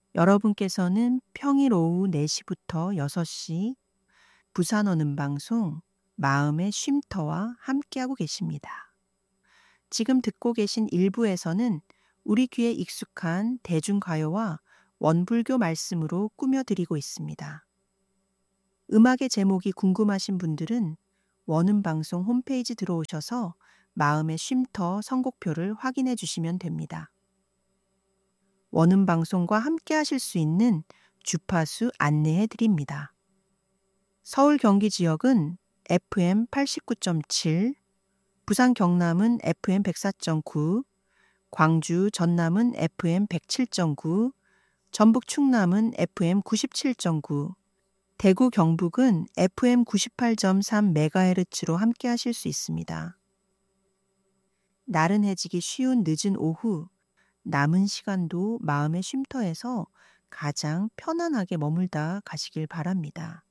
여러분께서는 평일 오후 4시부터 6시 부산 오는 방송 마음의 쉼터와 함께하고 계십니다. 지금 듣고 계신 일부에서는 우리 귀에 익숙한 대중가요와 원불교 말씀으로 꾸며드리고 있습니다. 음악의 제목이 궁금하신 분들은 원음 방송 홈페이지 들어오셔서 마음의 쉼터 선곡표를 확인해 주시면 됩니다. 원음 방송과 함께 하실 수 있는 주파수 안내해 드립니다. 서울 경기 지역은 FM 89.7, 부산 경남은 FM 104.9, 광주 전남은 FM 107.9, 전북 충남은 FM 97.9, 대구 경북은 FM 98.3MHz로 함께 하실 수 있습니다. 나른해지기 쉬운 늦은 오후, 남은 시간도 마음의 쉼터에서 가장 편안하게 머물다 가시길 바랍니다.